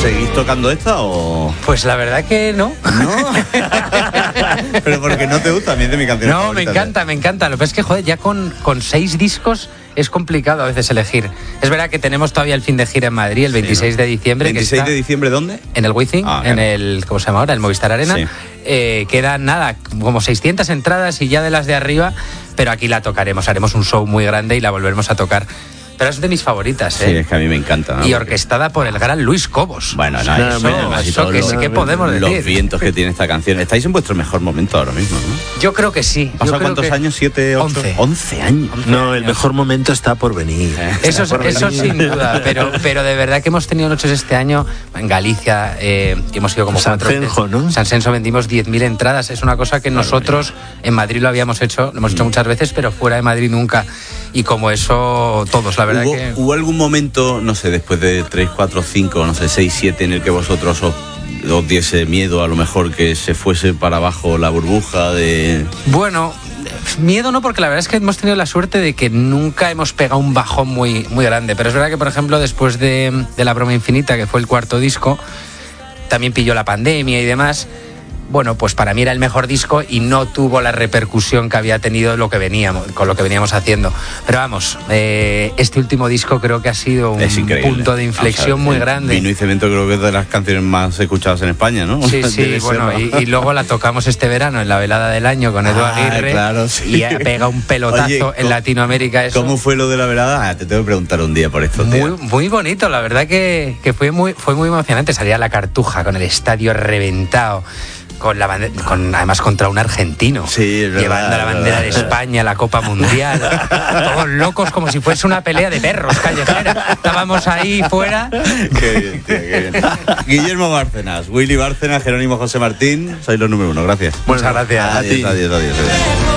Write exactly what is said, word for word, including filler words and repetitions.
¿Seguís tocando esta o...? Pues la verdad que no. ¿No? Pero porque no te gusta, a mí es de mi canción. No, me encanta, me encanta. Lo que pasa es que, joder, ya con, con seis discos es complicado a veces elegir. Es verdad que tenemos todavía el fin de gira en Madrid, el veintiséis sí, ¿no? de diciembre. ¿veintiséis que está de diciembre dónde? En el Wizzing, ah, en el, ¿cómo se llama ahora? El Movistar Arena. Sí. Eh, quedan nada, como seiscientas entradas y ya de las de arriba, pero aquí la tocaremos, haremos un show muy grande y la volveremos a tocar. Pero es de mis favoritas, ¿eh? Sí, es que a mí me encanta, ¿no? Y orquestada por el gran Luis Cobos. Bueno, no, no, eso, no, eso que, los, ¿qué podemos los decir? Los vientos que tiene esta canción. Estáis en vuestro mejor momento ahora mismo, ¿no? Yo creo que sí. ¿Pasado cuántos que... años? ¿Siete, ocho? Once. Once años. once no, años. El mejor momento está por venir. Eh, eso por eso venir. sin duda, pero, pero de verdad que hemos tenido noches este año en Galicia, eh, hemos ido como San Cenjo, ¿no? San Censo vendimos diez mil entradas. Es una cosa que claro, nosotros en Madrid lo habíamos hecho, lo hemos hecho muchas veces, pero fuera de Madrid nunca. Y como eso, todos, la verdad ¿Hubo, que... ¿Hubo algún momento, no sé, después de tres, cuatro, cinco, no sé, seis, siete, en el que vosotros os, os diese miedo a lo mejor que se fuese para abajo la burbuja de...? Bueno, miedo no, porque la verdad es que hemos tenido la suerte de que nunca hemos pegado un bajón muy, muy grande. Pero es verdad que, por ejemplo, después de, de La Broma Infinita, que fue el cuarto disco, también pilló la pandemia y demás... Bueno, pues para mí era el mejor disco y no tuvo la repercusión que había tenido lo que veníamos, con lo que veníamos haciendo. Pero vamos, eh, este último disco creo que ha sido un punto de inflexión muy grande. Vino y Cemento creo que es de las canciones más escuchadas en España, ¿no? Sí, sí, bueno, y, y luego la tocamos este verano en la velada del año con Edu Aguirre. Ah, claro, sí. Y pega un pelotazo. Oye, en Latinoamérica eso. ¿Cómo fue lo de la velada? Ah, te tengo que preguntar un día por esto, tío. Muy, muy bonito, la verdad que, que fue muy, fue muy emocionante. Salía la Cartuja con el estadio reventado. Con la bande- con, además contra un argentino, sí, verdad, llevando la bandera de España, la Copa Mundial, todos locos como si fuese una pelea de perros callejera. Estábamos ahí fuera. Qué bien, tío, qué bien. Guillermo Bárcenas, Willy Bárcenas, Jerónimo José Martín, sois los número uno, gracias. Muchas gracias. Adiós, adiós, adiós, adiós.